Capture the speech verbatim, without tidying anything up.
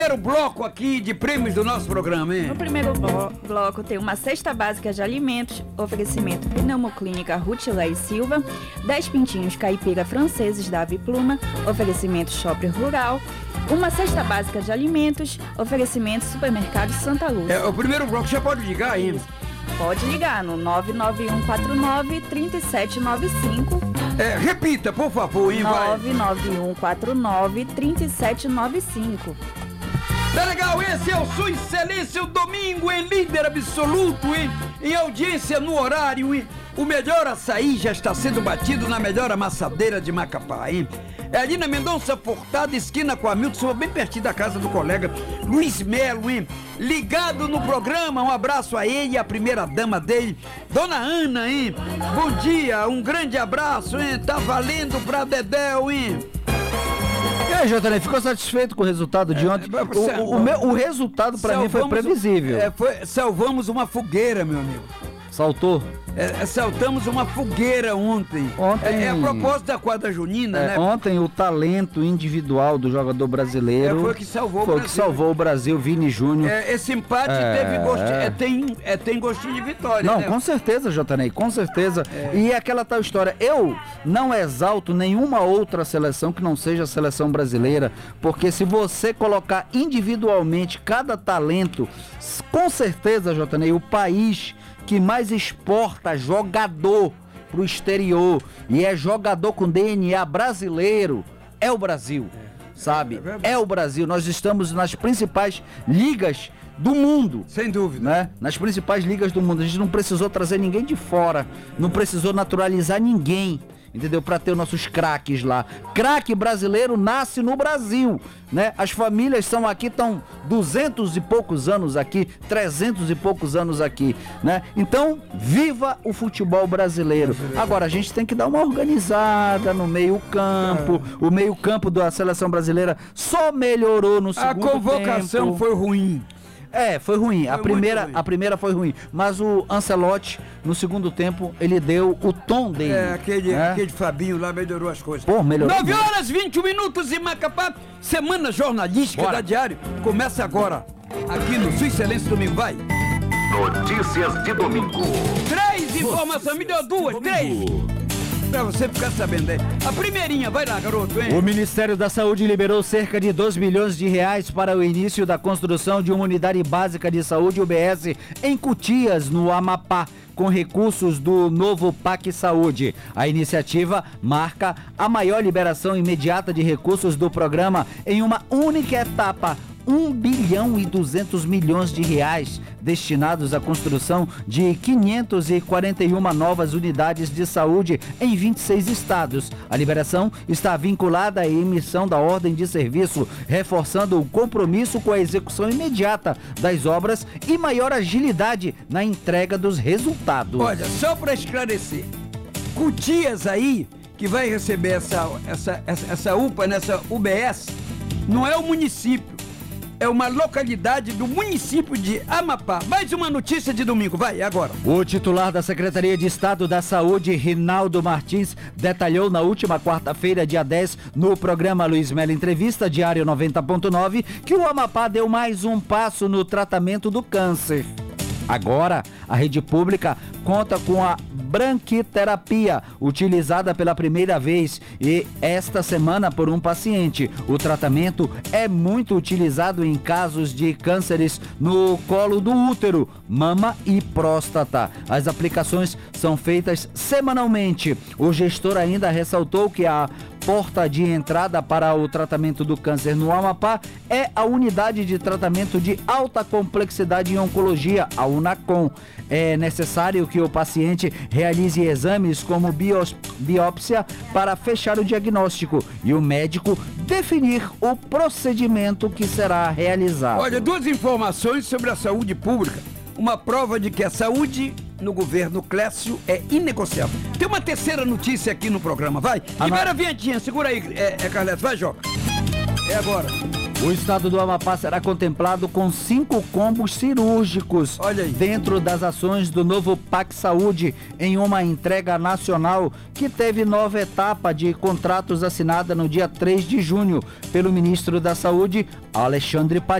Primeiro bloco aqui de prêmios do nosso programa, hein? No primeiro blo- bloco tem uma cesta básica de alimentos, oferecimento Pneumoclínica Rutilé e Silva, dez pintinhos caipira franceses da Avipluma, oferecimento Shopping Rural, uma cesta básica de alimentos, oferecimento Supermercado Santa Luz. É, o primeiro bloco já pode ligar aí. Pode ligar no nove nove um quatro nove, três sete nove cinco. É, repita, por favor, hein, vai. nove nove um quatro nove, três sete nove cinco. Tá legal, esse é o Sua Excelência, o domingo em líder absoluto, hein? Em audiência no horário, hein? O melhor açaí já está sendo batido na melhor amassadeira de Macapá, hein? É ali na Mendonça Furtado, esquina com a Milton, bem pertinho da casa do colega Luiz Melo, hein? Ligado no programa, um abraço a ele e a primeira dama dele, Dona Ana, hein? Bom dia, um grande abraço, hein? Tá valendo pra Dedéu, hein? E aí, J N, ficou satisfeito com o resultado de ontem? É, o, o, o, meu, o resultado pra mim foi previsível. É, foi, salvamos uma fogueira, meu amigo. Saltou? É, saltamos uma fogueira ontem. Ontem... É, é a propósito da quadra junina, é, né? Ontem o talento individual do jogador brasileiro... É, foi o que salvou foi o Brasil. que salvou o Brasil, Vini Júnior. É, esse empate é, teve gosto, é. É, tem, é, tem gostinho de vitória, Não, né? com certeza, J N, com certeza. É. E aquela tal história, eu não exalto nenhuma outra seleção que não seja a seleção brasileira, porque se você colocar individualmente cada talento, com certeza, J N, o país que mais exporta jogador pro exterior e é jogador com D N A brasileiro é o Brasil, sabe? É o Brasil. Nós estamos nas principais ligas do mundo. Sem dúvida. Né? Nas principais ligas do mundo. A gente não precisou trazer ninguém de fora, não precisou naturalizar ninguém, entendeu? Para ter os nossos craques lá. Craque brasileiro nasce no Brasil, né? As famílias são aqui, estão duzentos e poucos anos aqui, trezentos e poucos anos aqui, né? Então, viva o futebol brasileiro. Agora, a gente tem que dar uma organizada no meio-campo. O meio-campo da seleção brasileira só melhorou no segundo tempo. A convocação foi ruim. É, foi ruim. Foi a, primeira, ruim. a primeira foi ruim. Mas o Ancelotti, no segundo tempo, ele deu o tom dele. É, aquele, né? aquele Fabinho lá melhorou as coisas. Pô, melhorou. nove horas e vinte minutos em Macapá. Semana jornalística Bora. da Diário. Começa agora, aqui no Sua Excelência Domingo. Vai. Notícias de domingo. Três informações, me deu duas, três. Pra você ficar sabendo aí. A primeirinha, vai lá, garoto, hein? O Ministério da Saúde liberou cerca de dois milhões de reais para o início da construção de uma unidade básica de saúde U B S em Cutias, no Amapá, com recursos do novo P A C Saúde. A iniciativa marca a maior liberação imediata de recursos do programa em uma única etapa. um bilhão e duzentos milhões de reais destinados à construção de quinhentas e quarenta e uma novas unidades de saúde em vinte e seis estados. A liberação está vinculada à emissão da ordem de serviço, reforçando o compromisso com a execução imediata das obras e maior agilidade na entrega dos resultados. Olha, só para esclarecer, Cutias aí, que vai receber essa, essa, essa, essa U P A, nessa U B S, não é o município. É uma localidade do município de Amapá. Mais uma notícia de domingo, vai, agora. O titular da Secretaria de Estado da Saúde, Rinaldo Martins, detalhou na última quarta-feira, dia dez, no programa Luiz Melo Entrevista, Diário noventa ponto nove, que o Amapá deu mais um passo no tratamento do câncer. Agora, a rede pública conta com a branquiterapia, utilizada pela primeira vez e esta semana por um paciente. O tratamento é muito utilizado em casos de cânceres no colo do útero, mama e próstata. As aplicações são feitas semanalmente. O gestor ainda ressaltou que a porta de entrada para o tratamento do câncer no Amapá é a Unidade de Tratamento de Alta Complexidade em Oncologia, a UNACOM. É necessário que o paciente realize exames como bios, biópsia para fechar o diagnóstico e o médico definir o procedimento que será realizado. Olha, duas informações sobre a saúde pública. Uma prova de que a saúde no governo Clécio é inegociável. Tem uma terceira notícia aqui no programa, vai. Libera a vinhetinha, segura aí, é, é Carleto, vai, Joca. É agora. O estado do Amapá será contemplado com cinco combos cirúrgicos. Olha aí. Dentro das ações do novo P A C Saúde, em uma entrega nacional que teve nova etapa de contratos assinada no dia três de junho pelo ministro da Saúde, Alexandre Padilha.